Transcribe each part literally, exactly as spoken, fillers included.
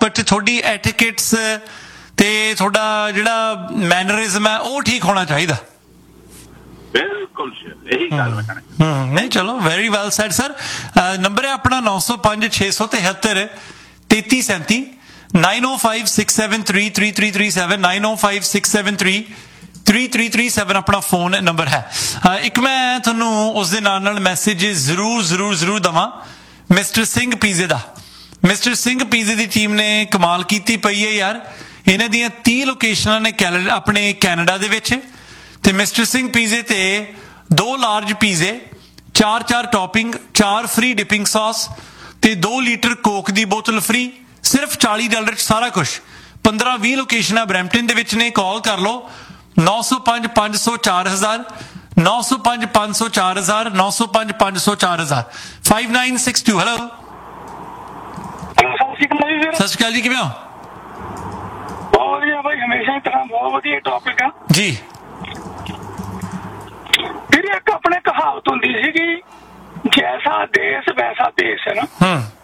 But थोड़ी etiquettes ते थोड़ा जिहड़ा मैनरिज्म है वो ठीक होना चाहिए। बिल्कुल यही गल है। नहीं चलो very well sad sir. Number है अपना नौ सौ पांच छे सौ तिहत्तर तेती सैंती नाइन ओ five six seven three three three three seven nine ओ five six seven three three three three seven अपना फोन नंबर है। एक मैं थोनों उस दे नाल नाल मैसेज जरूर जरूर जरूर दवां मिस्टर सिंह पीजे दा। मिस्टर सिंह पीजे की टीम ने कमाल की पई है यार। इन्हां दियां तीह लोकेशनां ने कैनेडा अपने कैनेडा दे विच ते मिस्टर सिंह पीजे ते दो लार्ज पीजे चार चार टॉपिंग चार फ्री डिपिंग सॉस ते दो लीटर कोक दी बोतल फ्री सिर्फ चाली डॉलर सारा कुछ। पंद्रह भी लोकेशन ब्रैम्पटन दे विच ने। कॉल कर लो नौ सौ पांच पांच सौ चार हजार नौ सौ पांच पांच सौ चार हजार नौ सौ पांच पांच सौ चार हजार five nine six to. Hello सत श्री अकाल जी, किवें हो? बहुत वधिया भाई, हमेशा ही तरह बहुत वधिया टॉपिक है जी। फिर एक अपने कहावत होंदी सी कि जैसा देश वैसा देश है ना।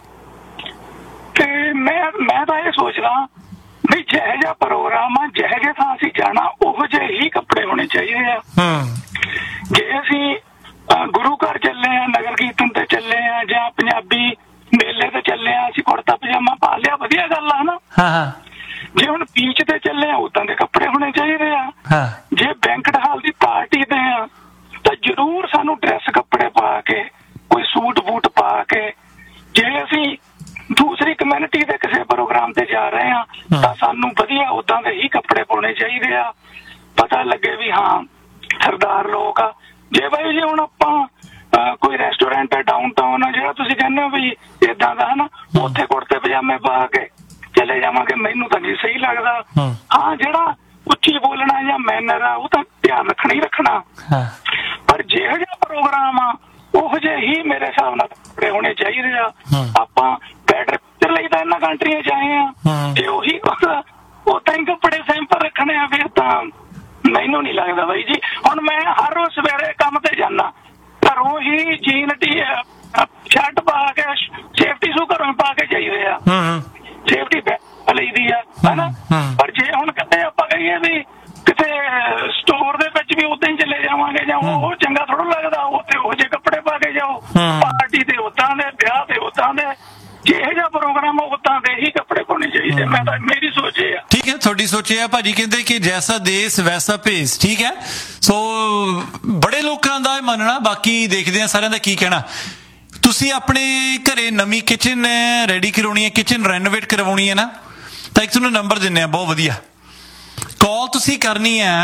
ते मैं मैं तो ये सोच रहा भी जह जा प्रोग्राम आ जह जे थां असीं जाना उहो जे ही कपड़े होने चाहिए आ। जे असीं गुरु घर चले हैं, नगर कीर्तन ते चले हैं जां पंजाबी मेले ते चले हैं, असीं कुर्ता पजामा पा लिया वधिया गल आ ना। जे हुण बीच ते चले हैं उदां दे कपड़े होने चाहिए आ। जे बैंकट हाल दी पार्टी ते आ तो जरूर सानू ड्रेस कपड़े पा के कोई सूट बूट पा के, जे असीं दूसरी कम्युनिटी के किसी प्रोग्राम ते जा रहे हैं तो सानू वधिया उदां दे ही कपड़े पाने चाहिए आ। पता लगे भी हाँ सरदार लोग आ। जे भाई जे हुण आपां कोई रेस्टोरेंट है डाउन टाउन जिहड़ा तुसीं कहंदे हो भी इदां दा है ना, उत्थे कुर्ते पजामे पा के चले जावांगे मैनू तां नहीं सही लगदा। हाँ जिहड़ा उच्ची बोलना या मैनर आ वो तां ध्यान रखना ही रखना, पर जिहो जिहा प्रोग्राम आ उहो जे ही मेरे हिसाब नाल कपड़े होने चाहिए आ। आपां बैटर पिक्चर लई तां इन्हां कंट्रियां च आए आ, जे उही उदां ही कपड़े सैंपल रखने आ फिर तां मैनू नहीं लगदा बाई जी। हुण मैं हर रोज सवेरे काम ते जाना, घरों ही जीन टी शर्ट पा के सेफ्टी शू घरों पा के जाइदे आ, सेफ्टी बैग लईदी आ है ना। पर जे हुण किते आपां कहिए भी किते स्टोर दे विच भी उदां ही चले जावांगे जां ओह चंगा थोड़ा लगदा, उत्थे ओह जे कपड़े पा के जाओ, पार्टी ते उदां दे, ब्याह ते उदां दे, जिहो जिहा प्रोग्राम उदां दे ही कपड़े पाने चाहिए। मैं तां मेरी सोच है। ठीक है, थोड़ी सोच है भाजी, कहते कि जैसा देश वैसा भेस। ठीक है, सो बड़े लोगों का मनना, बाकी देखते हैं सारे का की कहना। तुसी अपने घरे नवी किचन रेडी करवानी है, किचन रेनोवेट करवानी है ना, तो एक तुहानूं नंबर दिन्ने बहुत वधिया। कॉल तुसी करनी है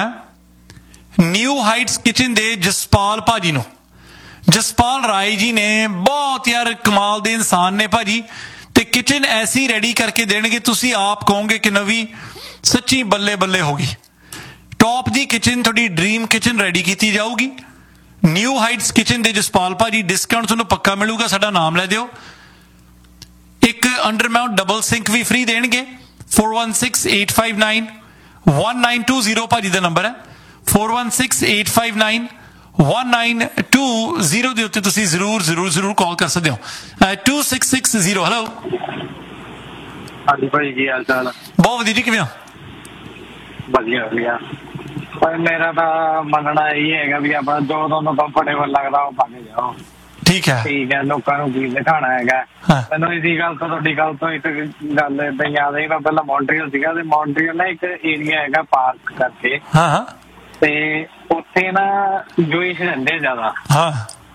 न्यू हाइट्स किचन दे जसपाल भाजी नूं। जसपाल राय जी ने बहुत यार कमाल दे इंसान ने भाजी, ते किचन ऐसी रेडी करके देणगे तुसी आप कहोगे कि नवी सच्ची बल्ले बल्ले होगी। टॉप दी किचन थोड़ी ड्रीम किचन रेडी की जाऊगी। न्यू हाइट्स किचन दे जसपाल भाजी, डिस्काउंट तुहानूं पक्का मिलूगा, साडा नाम लै दिओ। एक अंडर माउंट डबल सिंक भी free देणगे। Four one six eight five nine one nine to zero भाजी का नंबर है, four one six eight five nine one nine to zero के उत्ते तुसीं जरूर जरूर जरूर कॉल कर सकते हो। To six six zero. Hello हाँ जी भाई, की हाल चाल? बहुत वधिया जी, किवें हो? वधिया वधिया। पर मेरा तो मनना यही है भी अपना जो दोनों कंफर्टेबल लगता वो पाके जाओ। ठीक है ठीक है, लोगों को की दिखाना है। मैनूं इसी गल तो तुहाडी गल तो एक गल इदां याद आई, मैं पहला मॉन्ट्रियल सीगा ते मॉन्ट्रियल ना एक एरिया है पार्क करके, हाँ हाँ, ते उत्थे ना जूइश रहिंदे ज्यादा। हाँ,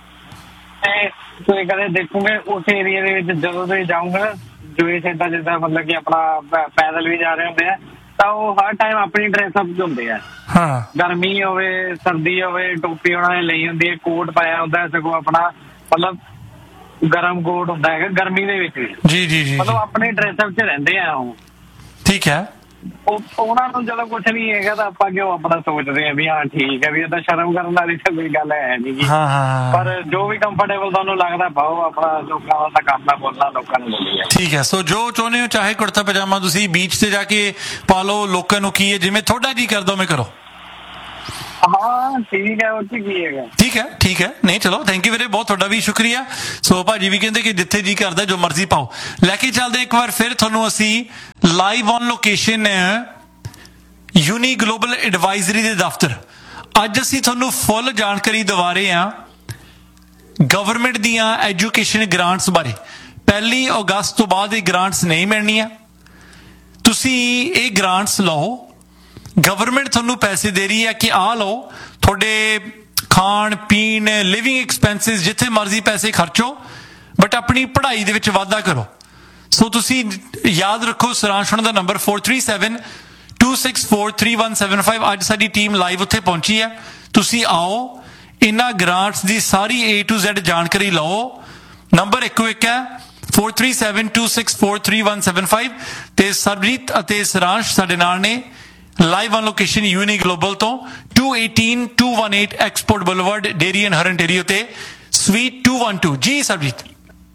ते तुसीं कदे देखोगे उस एरिया दे विच जदों तुसीं जाओगे ना, जूइश इदां जिद्दां मतलब कि अपना पैदल भी जा रहे होंदे आ ਤਾਂ ਉਹ ਹਰ ਟਾਈਮ ਆਪਣੀ ਡਰੈਸ ਅਪ ਹੁੰਦੇ ਆ। ਹਾਂ, ਗਰਮੀ ਹੋਵੇ ਸਰਦੀ ਹੋਵੇ ਟੋਪੀ ਉਹਨਾਂ ਨੇ ਲਈ ਹੁੰਦੀ ਹੈ, ਕੋਟ ਪਾਇਆ ਹੁੰਦਾ, ਸਗੋਂ ਆਪਣਾ ਮਤਲਬ ਗਰਮ ਕੋਟ ਹੁੰਦਾ ਹੈਗਾ ਗਰਮੀ ਦੇ ਵਿੱਚ। ਜੀ ਜੀ ਜੀ, ਮਤਲਬ ਆਪਣੀ ਡਰੈਸ ਅਪ 'ਚ ਰਹਿੰਦੇ ਆ ਉਹ। ਠੀਕ ਹੈ, ਉਹਨਾਂ ਨੂੰ ਜਦੋਂ ਕੁਛ ਨਹੀਂ ਹੈਗਾ ਤਾਂ ਆਪਾਂ ਕਿਉਂ ਆਪਣਾ ਸੋਚਦੇ ਆ ਵੀ ਹਾਂ ਠੀਕ ਹੈ ਵੀ ਏਦਾਂ ਸ਼ਰਮ ਕਰਨ ਵਾਲੀ ਤਾਂ ਕੋਈ ਗੱਲ ਹੈ ਨੀ ਗੀ। ਪਰ ਜੋ ਵੀ ਕੰਫਰਟੇਬਲ ਤੁਹਾਨੂੰ ਲੱਗਦਾ ਪਾਓ, ਆਪਣਾ ਲੋਕਾਂ ਦਾ ਕੰਮ ਹੈ ਬੋਲਣਾ, ਲੋਕਾਂ ਨੂੰ ਬੋਲੀ ਹੈ। ਠੀਕ ਹੈ, ਸੋ ਜੋ ਚਾਹੁੰਦੇ ਹੋ ਚਾਹੇ ਕੁੜਤਾ ਪਜਾਮਾ ਤੁਸੀਂ ਬੀਚ ਤੇ ਜਾ ਕੇ ਪਾ ਲਓ, ਲੋਕਾਂ ਨੂੰ ਕੀ ਹੈ ਜਿਵੇਂ ਤੁਹਾਡਾ ਜੀ ਕਰਦਾ ਉਵੇਂ ਕਰੋ। ਹਾਂ ਠੀਕ ਹੈ, ਉਹ 'ਚ ਕੀ ਹੈਗਾ। ਠੀਕ ਹੈ ਠੀਕ ਹੈ, ਨਹੀਂ ਚਲੋ ਥੈਂਕ ਯੂ ਵੀਰੇ, ਬਹੁਤ ਤੁਹਾਡਾ ਵੀ ਸ਼ੁਕਰੀਆ। ਸੋ ਭਾਜੀ ਵੀ ਕਹਿੰਦੇ ਕਿ ਜਿੱਥੇ ਜੀ ਕਰਦਾ ਜੋ ਮਰਜ਼ੀ ਪਾਓ। ਲੈ ਕੇ ਚੱਲਦੇ ਇੱਕ ਵਾਰ ਫਿਰ ਤੁਹਾਨੂੰ ਅਸੀਂ live on location uni global advisory ਦੇ ਦਫ਼ਤਰ। ਅੱਜ ਅਸੀਂ ਤੁਹਾਨੂੰ ਫੁੱਲ ਜਾਣਕਾਰੀ ਦਿਵਾ ਰਹੇ ਹਾਂ ਗਵਰਨਮੈਂਟ ਦੀਆਂ ਐਜੂਕੇਸ਼ਨ ਗ੍ਰਾਂਟਸ ਬਾਰੇ। ਪਹਿਲੀ ਅਗਸਤ ਤੋਂ ਬਾਅਦ ਇਹ ਗ੍ਰਾਂਟਸ ਨਹੀਂ ਮਿਲਣੀਆਂ। ਤੁਸੀਂ ਇਹ ਗ੍ਰਾਂਟਸ ਲਓ, ਗਵਰਨਮੈਂਟ ਤੁਹਾਨੂੰ ਪੈਸੇ ਦੇ ਰਹੀ ਹੈ ਕਿ ਆਹ ਲਓ, ਤੁਹਾਡੇ ਖਾਣ ਪੀਣ ਲਿਵਿੰਗ ਐਕਸਪੈਂਸਿਸ ਜਿੱਥੇ ਮਰਜ਼ੀ ਪੈਸੇ ਖਰਚੋ, ਬਟ ਆਪਣੀ ਪੜ੍ਹਾਈ ਦੇ ਵਿੱਚ ਵਾਧਾ ਕਰੋ। ਸੋ ਤੁਸੀਂ ਯਾਦ ਰੱਖੋ ਸਰਾਂਸ਼ ਦਾ number four three seven two six four three one seven five। ਅੱਜ ਸਾਡੀ ਟੀਮ ਲਾਈਵ ਉੱਥੇ ਪਹੁੰਚੀ ਹੈ, ਤੁਸੀਂ ਆਓ, ਇਹਨਾਂ grants the sorry A to Z ਜਾਣਕਾਰੀ ਲਓ। ਨੰਬਰ ਇੱਕੋ ਇੱਕ ਹੈ four three seven two six four three one seven five। ਤੇ ਸਰਬਜੀਤ ਅਤੇ ਸਰਾਂਸ਼ ਸਾਡੇ ਨਾਲ ਨੇ live on location uni global ਤੋਂ two eighteen two eighteen export boulevard dairy and ਹਰਨਟੇਰੀਓ ਤੇ ਸਵੀਟ two one two। ਜੀ ਸਰਬਜੀਤ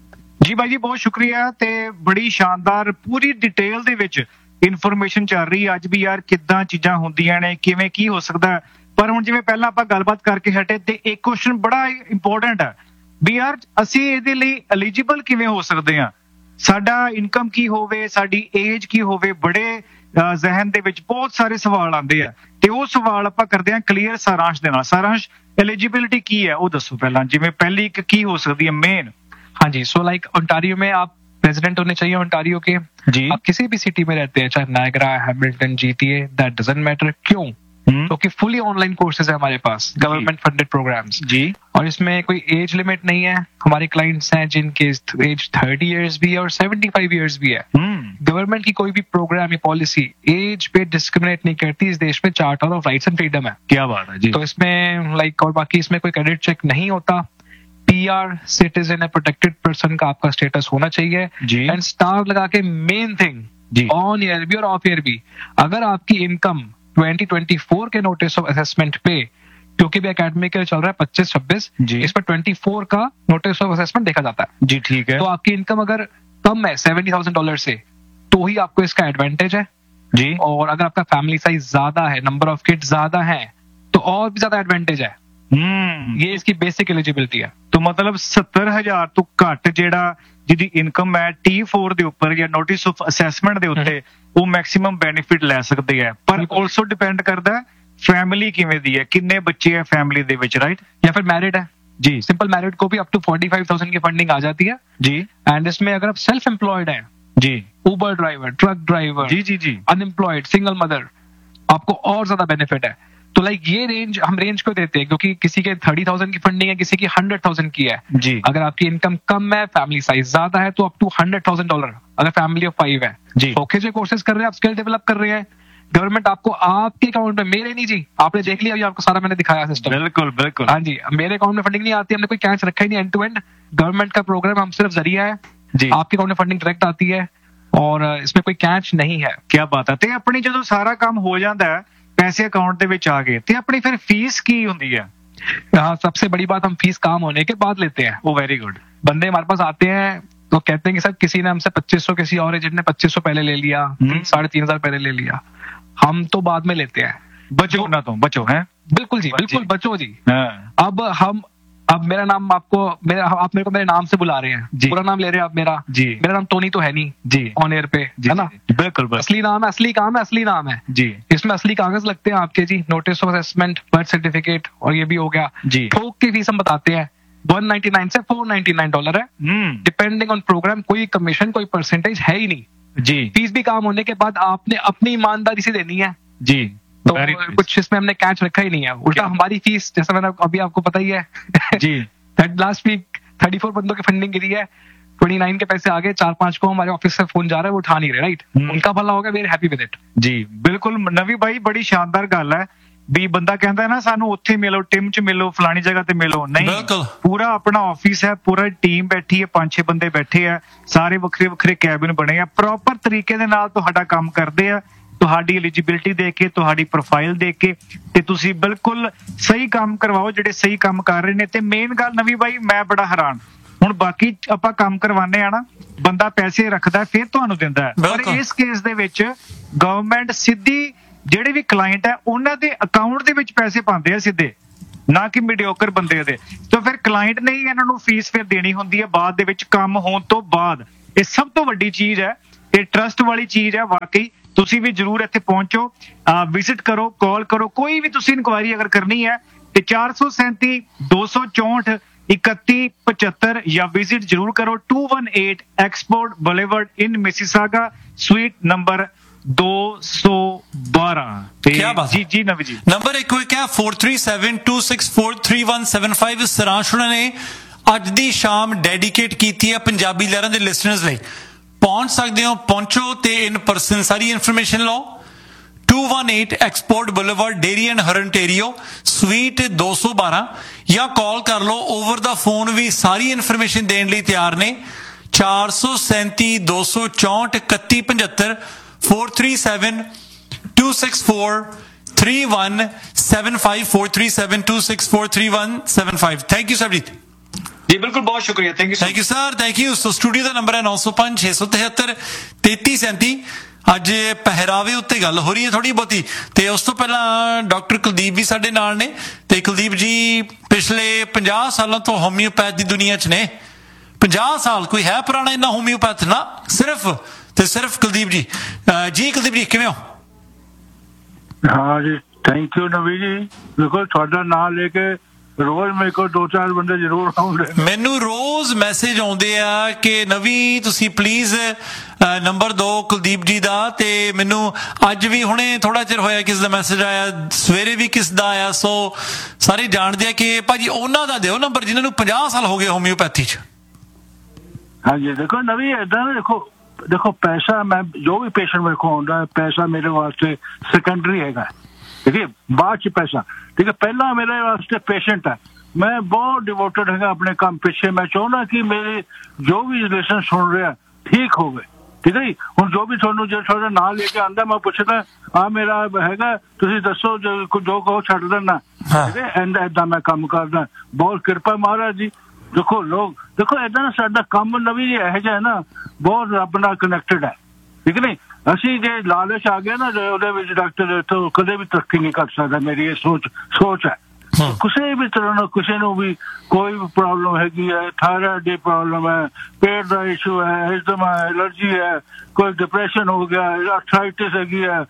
ਜੀ ਬਾਈ ਜੀ ਬਹੁਤ ਸ਼ੁਕਰੀਆ। ਤੇ ਬੜੀ ਸ਼ਾਨਦਾਰ ਪੂਰੀ ਡਿਟੇਲ ਦੇ ਵਿੱਚ ਇਨਫੋਰਮੇਸ਼ਨ ਚੱਲ ਰਹੀ ਹੈ ਅੱਜ ਵੀ ਯਾਰ, ਕਿੱਦਾਂ ਚੀਜ਼ਾਂ ਹੁੰਦੀਆਂ ਨੇ, ਕਿਵੇਂ ਕੀ ਹੋ ਸਕਦਾ। ਪਰ ਹੁਣ ਜਿਵੇਂ ਪਹਿਲਾਂ ਆਪਾਂ ਗੱਲਬਾਤ ਕਰਕੇ ਹਟੇ ਤੇ ਇੱਕ ਕੁਐਸਚਨ ਬੜਾ ਇੰਪੋਰਟੈਂਟ ਹੈ ਵੀ ਯਾਰ ਅਸੀਂ ਇਹਦੇ ਲਈ ਐਲੀਜੀਬਲ ਕਿਵੇਂ ਹੋ ਸਕਦੇ ਹਾਂ, ਸਾਡਾ ਇਨਕਮ ਕੀ ਹੋਵੇ, ਸਾਡੀ ਏਜ ਕੀ ਹੋਵੇ। ਬੜੇ ਜ਼ਹਿਨ ਦੇ ਵਿੱਚ ਬਹੁਤ ਸਾਰੇ ਸਵਾਲ ਆਉਂਦੇ ਆ ਤੇ ਉਹ ਸਵਾਲ ਆਪਾਂ ਕਰਦੇ ਹਾਂ ਕਲੀਅਰ ਸਾਰਾਂਸ਼ ਦੇ ਨਾਲ। ਸਾਰਾਂਸ਼ एलिजिबिलिटी की है वो दसो पहला, जिवें पहली की हो सकती है मेन। हाँ जी, सो लाइक ओंटारियो में आप प्रेसिडेंट होने चाहिए ओंटारियो के जी। आप किसी भी सिटी में रहते हैं, चाहे Niagara, Hamilton, GTA, that doesn't matter. क्यों? क्योंकि तो फुली ऑनलाइन कोर्सेज है हमारे पास, गवर्नमेंट फंडेड प्रोग्राम्स जी। और इसमें कोई एज लिमिट नहीं है। हमारे क्लाइंट्स हैं जिनके एज थर्टी इयर्स भी है और सेवेंटी फाइव इयर्स भी है। गवर्नमेंट की कोई भी प्रोग्राम या पॉलिसी एज पे डिस्क्रिमिनेट नहीं करती। इस देश में charter of rights and freedom है। क्या बात है जी। तो इसमें लाइक और बाकी इसमें कोई क्रेडिट चेक नहीं होता। पीआर सिटीजन है, प्रोटेक्टेड पर्सन का आपका स्टेटस होना चाहिए जी। एंड स्टार लगा के मेन थिंग ऑन ईयर भी और ऑफ ईयर भी, अगर आपकी इनकम ट्वेंटी ट्वेंटी फोर के नोटिस ऑफ असेसमेंट पे, क्योंकि भी एकेडमिक ईयर चल रहा है पच्चीस छब्बीस, इसमें ट्वेंटी फोर का नोटिस ऑफ असेसमेंट देखा जाता है जी। ठीक है। तो आपकी इनकम अगर कम है सेवेंटी थाउजेंड डॉलर से, तो ही आपको इसका एडवांटेज है जी। और अगर आपका फैमिली साइज ज्यादा है, नंबर ऑफ किड्स ज्यादा है, तो और भी ज्यादा एडवांटेज है। हम्म ये इसकी बेसिक एलिजिबिलिटी है। तो मतलब सत्तर हजार तो घट जेड़ा जिहदी इनकम है टी फोर दे उपर या नोटिस ऑफ असेसमेंट दे उत्ते वो मैक्सिमम बेनिफिट ले सकदे है। पर आल्सो डिपेंड करदा है फैमिली किवें दी है, किन्ने बच्चे है फैमिली दे विच, राइट? या फिर मैरिड है जी। सिंपल मैरिड को भी up to forty five thousand की फंडिंग आ जाती है जी। एंड इसमें अगर आप सेल्फ एम्प्लॉयड है जी, उबर ड्राइवर, ट्रक ड्राइवर जी जी जी, अनएम्प्लॉयड, सिंगल मदर, आपको और ज्यादा बेनिफिट है। तो लाइक ये रेंज हम रेंज को देते हैं क्योंकि किसी के थर्टी थाउजेंड की फंडिंग है, किसी की हंड्रेड थाउजेंड की है जी। अगर आपकी इनकम कम है, फैमिली साइज ज्यादा है, तो up two hundred thousand dollar अगर फैमिली ऑफ फाइव है जी। ओके जो कोर्सेज कर रहे हैं, आप स्किल डेवलप कर रहे हैं, गवर्नमेंट आपको आपके अकाउंट में, मेरे नहीं जी, आपने देख लिया अभी आपको सारा मैंने दिखाया सिस्टम। बिल्कुल बिल्कुल। हाँ जी, मेरे अकाउंट में फंडिंग नहीं आती, हमने कोई कैश रखा ही नहीं एंड टू एंड। गवर्नमेंट का प्रोग्राम हम सिर्फ जरिया है जी, आपके अकाउंट में फंडिंग डायरेक्ट आती है और इसमें कोई कैच नहीं है। क्या बात है। ते अपनी जो सारा काम हो जाता है, पैसे अकाउंट दे विच आ गए, ते अपनी फिर फीस की हुंदी है? हाँ, सबसे बड़ी बात हम फीस काम होने के बाद लेते हैं। ओ वेरी गुड। बंदे हमारे पास आते हैं तो कहते हैं कि सर किसी ने हमसे पच्चीस सौ, किसी और एजेंट ने पच्चीस सौ पहले ले लिया, साढ़े तीन हजार पहले ले लिया, हम तो बाद में लेते हैं। बचो ना, तो बचो है। बिल्कुल जी, बिल्कुल बचो जी। हाँ। अब हम अब मेरा नाम आपको मेरा आप मेरे को मेरे नाम से बुला रहे हैं जी। पूरा नाम ले रहे हैं आप मेरा जी। मेरा नाम टोनी तो है नहीं जी ऑन एयर पे, है ना? बिल्कुल बस। असली नाम है, असली काम है, असली नाम है जी। इसमें असली कागज लगते हैं आपके जी, notice of assessment, birth certificate, और ये भी हो गया जी। ठोक की फीस हम बताते हैं वन नाइन्टी नाइन से फोर नाइन्टी नाइन डॉलर है, डिपेंडिंग ऑन प्रोग्राम। कोई कमीशन, कोई परसेंटेज है ही नहीं जी। फीस भी काम होने के बाद आपने अपनी ईमानदारी से देनी है जी। तो कुछ इसमें हमने कैच रखा ही नहीं है। उल्टा हमारी फीस, जैसा मैंने अभी आपको पता ही है जी, लास्ट वीक थर्टी फोर बंदों की फंडिंग गिरी है, ट्वेंटी नाइन के पैसे आ गए, चार पांच को हमारे ऑफिस से फोन जा रहा है, वो उठा नहीं रहे, राइट? उनका भला होगा, वेरी हैप्पी विद इट जी। बिल्कुल नवी भाई, बड़ी शानदार गल है भी बंदा कहता है ना सानू उत्थे मिलो, टिम च मिलो, फलानी जगह ते मिलो, नहीं, पूरा अपना ऑफिस है, पूरा टीम बैठी है, पांच छे बंदे बैठे है, सारे वखरे वखरे कैबिन बने हैं, प्रॉपर तरीके दे नाल तुहाडा काम करदे आ, तुहाडी एलिजिबिलिटी देख के, तुहाडी प्रोफाइल देख के, ते तुसी बिल्कुल सही काम करवाओ जेडे सही काम कर रहे ने। ते मेन गल नवी भाई, मैं बड़ा हैरान, हुण बाकी आपां काम करवाने आ ना, बंदा पैसे रखदा फिर तुहानू दिंदा है, पर इस केस दे विच गवर्नमेंट सीधी ਜਿਹੜੇ ਵੀ ਕਲਾਇੰਟ ਹੈ ਉਹਨਾਂ ਦੇ ਅਕਾਊਂਟ ਦੇ ਵਿੱਚ ਪੈਸੇ ਪਾਉਂਦੇ ਆ ਸਿੱਧੇ, ਨਾ ਕਿ ਮੀਡੀਓਕਰ ਬੰਦੇ ਦੇ। ਤਾਂ ਫਿਰ ਕਲਾਇੰਟ ਨੇ ਹੀ ਇਹਨਾਂ ਨੂੰ ਫੀਸ ਫਿਰ ਦੇਣੀ ਹੁੰਦੀ ਹੈ ਬਾਅਦ ਦੇ ਵਿੱਚ ਕੰਮ ਹੋਣ ਤੋਂ ਬਾਅਦ। ਇਹ ਸਭ ਤੋਂ ਵੱਡੀ ਚੀਜ਼ ਹੈ, ਇਹ ਟਰਸਟ ਵਾਲੀ ਚੀਜ਼ ਹੈ ਵਾਕਈ। ਤੁਸੀਂ ਵੀ ਜਰੂਰ ਇੱਥੇ ਪਹੁੰਚੋ, ਵਿਜ਼ਿਟ ਕਰੋ, ਕਾਲ ਕਰੋ, ਕੋਈ ਵੀ ਤੁਸੀਂ ਇਨਕੁਆਇਰੀ ਅਗਰ ਕਰਨੀ ਹੈ ਤੇ ਚਾਰ ਸੌ ਸੈਂਤੀ ਦੋ ਸੌ ਚੌਂਹਠ ਇਕੱਤੀ ਪਝੱਤਰ ਜਾਂ ਵਿਜ਼ਿਟ ਜਰੂਰ ਕਰੋ to one eight export boulevard in Mississauga, sweet number ਦੋ ਸੌ ਬਾਰਾਂ। ਕਿਆ ਬਾਤ ਜੀ ਜੀ ਨਵੀ ਜੀ, ਨੰਬਰ ਇੱਕ ਇੱਕ ਹੈ four three seven two six four three one seven five। ਸਰਾਂਸ਼ ਉਹਨਾਂ ਨੇ ਅੱਜ ਦੀ ਸ਼ਾਮ ਡੈਡੀਕੇਟ ਕੀਤੀ ਹੈ ਪੰਜਾਬੀ ਲਹਿਰਾਂ ਦੇ ਲਿਸਨਰਸ ਲਈ। ਪਹੁੰਚ ਸਕਦੇ ਹੋ, ਪਹੁੰਚੋ ਤੇ ਇਨ ਪਰਸਨ ਸਾਰੀ ਇਨਫੋਰਮੇਸ਼ਨ ਲਓ। two one eight export boulevard, dairy and ਹਰਨਟੇਰੀਓ, sweet ਦੋ ਸੌ ਬਾਰਾਂ, ਜਾਂ ਕਾਲ ਕਰ ਲਓ। ਓਵਰ ਦਾ ਫੋਨ ਵੀ ਸਾਰੀ ਇਨਫੋਰਮੇਸ਼ਨ ਦੇਣ ਲਈ ਤਿਆਰ ਨੇ। ਚਾਰ ਸੌ ਸੈਂਤੀ ਦੋ ਸੌ ਚੌਂਹਠ ਇਕੱਤੀ ਪਝੱਤਰ four three seven two six four three one seven five four three seven two six four three one seven five। Thank you Sarabjit ਜੀ, ਬਿਲਕੁਲ, ਬਹੁਤ ਸ਼ੁਕਰੀਆ, thank you thank you sir, thank you. So studio the number ਹੈ ਨੌ ਸੌ ਪੰਜ ਛੇ ਸੌ ਤਿਹੱਤਰ ਤੇਤੀ ਸੈਂਤੀ। ਅੱਜ ਪਹਿਰਾਵੇ ਉੱਤੇ ਗੱਲ ਹੋ ਰਹੀ ਹੈ ਥੋੜੀ ਬਹੁਤੀ, ਤੇ ਉਸ ਤੋਂ ਪਹਿਲਾਂ ਡਾਕਟਰ ਕੁਲਦੀਪ ਵੀ ਸਾਡੇ ਨਾਲ ਨੇ। ਤੇ ਕੁਲਦੀਪ ਜੀ ਪਿਛਲੇ ਪੰਜਾਹ ਸਾਲਾਂ ਤੋਂ ਹੋਮਿਓਪੈਥ ਦੀ ਦੁਨੀਆ 'ਚ ਨੇ। ਪੰਜਾਹ ਸਾਲ ਕੋਈ ਹੈ ਪੁਰਾਣਾ ਇੰਨਾ ਹੋਮਿਓਪੈਥ? ਨਾ, ਸਿਰਫ ਤੇ ਸਿਰਫ ਕੁਲਦੀਪ ਜੀ। ਜੀ ਕੁਲਦੀਪ ਜੀ ਕਿਵੇਂ ਹੋ? ਹਾਂ ਜੀ, ਥੈਂਕ ਯੂ ਨਵੀ ਜੀ। ਦੇਖੋ ਤੁਹਾਡਾ ਨਾਮ ਲੈ ਕੇ ਰੋਜ਼ ਮੇਰੇ ਕੋਲ ਦੋ ਚਾਰ ਬੰਦੇ ਜ਼ਰੂਰ ਆਉਂਦੇ। ਮੈਨੂੰ ਰੋਜ਼ ਮੈਸੇਜ ਆਉਂਦੇ ਆ ਕਿ ਨਵੀ ਤੁਸੀਂ ਪਲੀਜ਼ ਨੰਬਰ ਦਿਓ ਕੁਲਦੀਪ ਜੀ ਦਾ। ਤੇ ਮੈਨੂੰ ਅੱਜ ਵੀ ਹੁਣੇ ਥੋੜਾ ਚਿਰ ਹੋਇਆ ਕਿਸ ਦਾ ਮੈਸੇਜ ਆਇਆ, ਸਵੇਰੇ ਵੀ ਕਿਸ ਦਾ ਆਇਆ। ਸੋ ਸਾਰੇ ਜਾਣਦੇ ਆ ਕਿ ਭਾਜੀ ਉਹਨਾਂ ਦਾ ਦਿਓ ਨੰਬਰ ਜਿਨ੍ਹਾਂ ਨੂੰ ਪੰਜਾਹ ਸਾਲ ਹੋ ਗਏ ਹੋਮਿਓਪੈਥੀ 'ਚ। ਹਾਂਜੀ, ਦੇਖੋ ਨਵੀ ਏਦਾਂ ਨਾ, ਦੇਖੋ ਦੇਖੋ ਪੈਸਾ, ਮੈਂ ਜੋ ਵੀ ਪੇਸ਼ੈਂਟ ਮੇਰੇ ਕੋਲ ਆਉਂਦਾ, ਪੈਸਾ ਮੇਰੇ ਵਾਸਤੇ ਸੈਕੰਡਰੀ ਹੈਗਾ, ਠੀਕ ਹੈ, ਬਾਅਦ 'ਚ ਪੈਸਾ, ਠੀਕ ਹੈ। ਪਹਿਲਾਂ ਮੇਰੇ ਵਾਸਤੇ ਪੇਸ਼ੈਂਟ ਹੈ। ਮੈਂ ਬਹੁਤ ਡਿਵੋਟਡ ਹੈਗਾ ਆਪਣੇ ਕੰਮ ਪਿੱਛੇ। ਮੈਂ ਚਾਹੁੰਦਾ ਕਿ ਮੇਰੇ ਜੋ ਵੀ ਰਿਲੇਸ਼ਨ ਸੁਣ ਰਿਹਾ ਠੀਕ ਹੋਵੇ, ਠੀਕ ਹੈ ਜੀ। ਹੁਣ ਜੋ ਵੀ ਤੁਹਾਨੂੰ ਜੇ ਤੁਹਾਡਾ ਨਾਂ ਲੈ ਕੇ ਆਉਂਦਾ, ਮੈਂ ਪੁੱਛਦਾ ਆ ਮੇਰਾ ਹੈਗਾ, ਤੁਸੀਂ ਦੱਸੋ, ਜੋ ਕਹੋ ਛੱਡ ਦੇਣਾ, ਠੀਕ ਹੈ। ਇੰਦਾ ਏਦਾਂ ਮੈਂ ਕੰਮ ਕਰਦਾ, ਬਹੁਤ ਕਿਰਪਾ ਮਹਾਰਾਜ ਜੀ। ਦੇਖੋ ਲੋਕ, ਦੇਖੋ ਏਦਾਂ ਨਾ ਸਾਡਾ ਕੰਮ ਨਵੀਂ ਇਹੋ ਜਿਹਾ ਹੈ ਨਾ, ਬਹੁਤ ਰੱਬ ਨਾਲ ਕਨੈਕਟਡ ਹੈ, ਠੀਕ ਨਹੀਂ। ਅਸੀਂ ਜੇ ਲਾਲਚ ਆ ਗਿਆ ਨਾ ਉਹਦੇ ਵਿੱਚ, ਡਾਕਟਰ ਤੋਂ ਕਦੇ ਵੀ ਤਰੱਕੀ ਨਹੀਂ ਕਰ ਸਕਦਾ। ਮੇਰੀ ਇਹ ਸੋਚ ਸੋਚ ਹੈ। ਕਿਸੇ ਵੀ ਤਰ੍ਹਾਂ ਨਾਲ ਕਿਸੇ ਨੂੰ ਵੀ ਕੋਈ ਵੀ ਪ੍ਰੋਬਲਮ ਹੈਗੀ ਹੈ, ਥਾਇਰਾਇਡ ਦੀ ਪ੍ਰੋਬਲਮ ਹੈ, ਪੇਟ ਦਾ ਇਸ਼ੂ ਹੈ, ਐਸਥਮਾ ਹੈ, ਐਲਰਜੀ ਹੈ, ਕੋਈ ਡਿਪਰੈਸ਼ਨ ਹੋ ਗਿਆ, ਆਰਥਰਾਈਟਿਸ ਹੈਗੀ ਹੈ,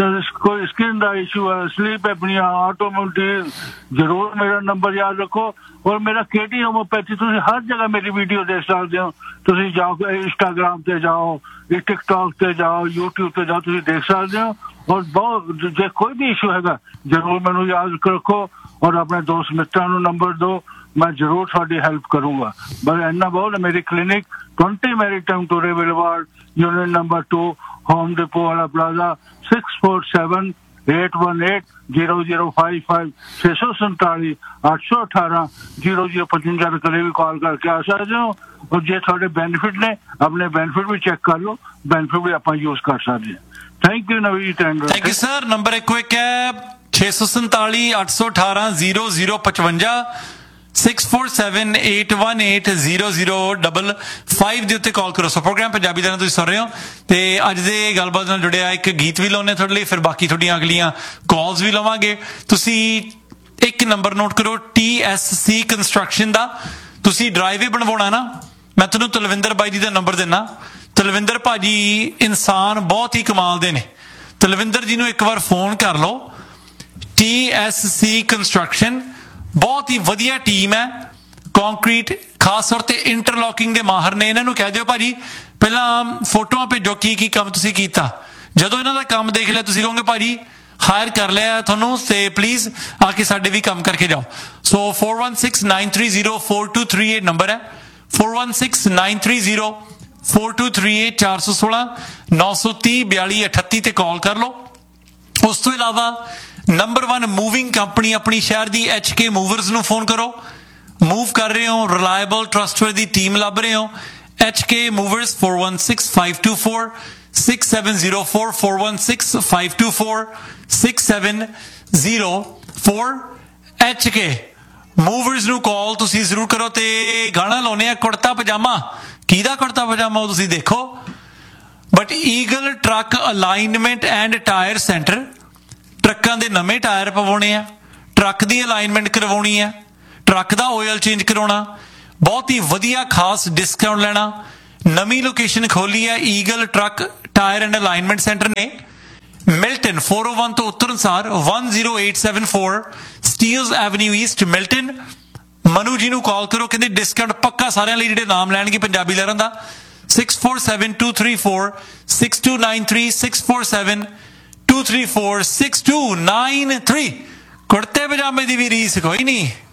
ਕੋਈ ਸਕਿਨ ਦਾ ਇਸ਼ੂ ਹੈ, ਸਲੀਪ ਐਪਨੀਆ, ਆਟੋਮੋਬਾਈਲ, ਜ਼ਰੂਰ ਮੇਰਾ ਨੰਬਰ ਯਾਦ ਰੱਖੋ। ਔਰ ਮੇਰਾ ਕੇਟੀ ਹੋਮੋਪੈਥੀ, ਤੁਸੀਂ ਹਰ ਜਗ੍ਹਾ ਮੇਰੀ ਵੀਡੀਓ ਦੇਖ ਸਕਦੇ ਹੋ। ਤੁਸੀਂ ਜਾਓ ਇੰਸਟਾਗ੍ਰਾਮ ਤੇ ਜਾਓ, ਟਿਕਟੌਕ ਤੇ ਜਾਓ, ਯੂਟਿਊਬ ਤੇ ਜਾਓ, ਤੁਸੀਂ ਦੇਖ ਸਕਦੇ ਹੋ। ਔਰ ਬਹੁਤ ਜੇ ਕੋਈ ਵੀ ਇਸ਼ੂ ਹੈਗਾ ਜ਼ਰੂਰ ਮੈਨੂੰ ਯਾਦ ਰੱਖੋ ਔਰ ਆਪਣੇ ਦੋਸਤ ਮਿੱਤਰਾਂ ਨੂੰ ਨੰਬਰ ਦਿਓ, ਮੈਂ ਜ਼ਰੂਰ ਤੁਹਾਡੀ ਹੈਲਪ ਕਰੂੰਗਾ। ਬਸ ਇੰਨਾ ਬਹੁਤ। ਮੇਰੀ clinic twenty maritime टूरे boulevard, unit number two, home depot वाला plaza, six four seven eight one eight zero zero five five छे सौ संताली अठ सौ अठारह जीरो जीरो पचवंजा कदे भी कॉल करके आ सकते हो। और जे थोड़े बेनिफिट ने अपने बेनिफिट भी चेक कर लो, बेनिफिट भी आप यूज कर सकते हैं। Thank you Navi tender. Thank you sir. Number एक क्विक है छे सौ संताली अठ सौ अठारह zero zero पचवंजा six four seven eight one eight zero zero double five ਦੇ ਉੱਤੇ ਕਾਲ ਕਰੋ। ਸੋ ਪ੍ਰੋਗਰਾਮ ਪੰਜਾਬੀ ਦਾ ਤੁਸੀਂ ਸੁਣ ਰਹੇ ਹੋ ਤੇ ਅੱਜ ਦੇ ਗੱਲਬਾਤ ਨਾਲ ਜੁੜਿਆ ਇੱਕ ਗੀਤ ਵੀ ਲਾਉਣੇ ਤੁਹਾਡੇ ਲਈ, ਫਿਰ ਬਾਕੀ ਤੁਹਾਡੀਆਂ ਅਗਲੀਆਂ ਕਾਲਸ ਵੀ ਲਵਾਂਗੇ। ਤੁਸੀਂ ਇੱਕ ਨੰਬਰ ਨੋਟ ਕਰੋ, ਟੀ ਐਸ ਸੀ ਕੰਸਟਰਕਸ਼ਨ ਦਾ। ਤੁਸੀਂ ਡਰਾਈਵੇ ਬਣਵਾਉਣਾ ਨਾ, ਮੈਂ ਤੁਹਾਨੂੰ ਤਲਵਿੰਦਰ ਬਾਈ ਜੀ ਦਾ ਨੰਬਰ ਦਿੰਨਾ। ਤਲਵਿੰਦਰ ਭਾਜੀ ਇਨਸਾਨ ਬਹੁਤ ਹੀ ਕਮਾਲ ਦੇ ਨੇ। ਤਲਵਿੰਦਰ ਜੀ ਨੂੰ ਇੱਕ ਵਾਰ ਫੋਨ ਕਰ ਲਓ। ਟੀ ਐਸ ਸੀ ਕੰਸਟਰਕਸ਼ਨ ਬਹੁਤ ਹੀ ਵਧੀਆ ਟੀਮ ਹੈ, ਕੰਕਰੀਟ ਖਾਸ ਤੌਰ ਤੇ ਇੰਟਰਲੌਕਿੰਗ ਦੇ ਮਾਹਰ ਨੇ। ਇਹਨਾਂ ਨੂੰ ਕਹਿ ਦਿਓ ਭਾਜੀ ਪਹਿਲਾਂ ਫੋਟੋਆਂ ਭੇਜੋ ਕੀ ਕੀ ਕੰਮ ਤੁਸੀਂ ਕੀਤਾ। ਜਦੋਂ ਇਹਨਾਂ ਦਾ ਕੰਮ ਦੇਖ ਲਿਆ ਤੁਸੀਂ ਕਹੋਗੇ ਭਾਜੀ ਹਾਇਰ ਕਰ ਲਿਆ ਤੁਹਾਨੂੰ, ਤੇ ਪਲੀਜ਼ ਆ ਕੇ ਸਾਡੇ ਵੀ ਕੰਮ ਕਰਕੇ ਜਾਓ। ਸੋ four one six nine three zero four to three eight number है, four one six nine three zero four to three eight चार सौ सोलह नौ सौ तीह बयाली अठत्ती ਤੇ ਕਾਲ ਕਰ ਲਓ। ਉਸ ਤੋਂ ਇਲਾਵਾ ਨੰਬਰ वन ਮੂਵਿੰਗ ਕੰਪਨੀ ਆਪਣੀ ਸ਼ਹਿਰ ਦੀ ਐਚ ਕੇ ਮੂਵਰਸ ਨੂੰ ਫੋਨ ਕਰੋ। ਮੂਵ ਕਰ ਰਹੇ ਹੋ, ਰਿਲਾਇਬਲ ਟਰਸਟਵਰਦੀ ਟੀਮ ਲੱਭ ਰਹੇ ਹੋ, H K movers four one six five to four six seven zero four four one six five to four six seven zero four H K movers ਨੂੰ ਕਾਲ ਤੁਸੀਂ ਜ਼ਰੂਰ ਕਰੋ। ਤੇ ਗਾਣਾ ਲਾਉਨੇ ਆ ਕੁੜਤਾ ਪਜਾਮਾ। ਕਿਹਦਾ ਕੁੜਤਾ ਪਜਾਮਾ ਉਹ ਤੁਸੀਂ ਦੇਖੋ। But eagle truck alignment and tyre centre ਟਰੱਕਾਂ ਦੇ ਨਵੇਂ ਟਾਇਰ ਪਵਾਉਣੇ ਆ, ਟਰੱਕ ਦੀ ਅਲਾਈਨਮੈਂਟ ਕਰਵਾਉਣੀ ਹੈ, ਟਰੱਕ ਦਾ ਆਇਲ ਚੇਂਜ ਕਰਾਉਣਾ, ਬਹੁਤ ਹੀ ਵਧੀਆ ਖਾਸ ਡਿਸਕਾਊਂਟ ਲੈਣਾ। ਨਵੀਂ ਲੋਕੇਸ਼ਨ ਖੋਲੀ ਹੈ eagle truck tyre and alignment centre ਨੇ, ਮਿਲਟਨ four oh one ਤੋਂ ਉੱਤਰ ਅਨੁਸਾਰ one zero eight seven four Steeles avenue East Milton. Manu ਜੀ ਨੂੰ ਕਾਲ ਕਰੋ, ਕਹਿੰਦੇ ਡਿਸਕਾਊਂਟ ਪੱਕਾ ਸਾਰਿਆਂ ਲਈ ਜਿਹੜੇ ਨਾਮ ਲੈਣਗੇ ਪੰਜਾਬੀ ਲਹਿਰਾਂ ਦਾ। six four seven two three four six two nine three six four seven two three four six two nine three। ਕੁੜਤੇ ਪਜਾਮੇ ਦੀ ਵੀ ਰੀਸ ਕੋਈ ਨਹੀਂ।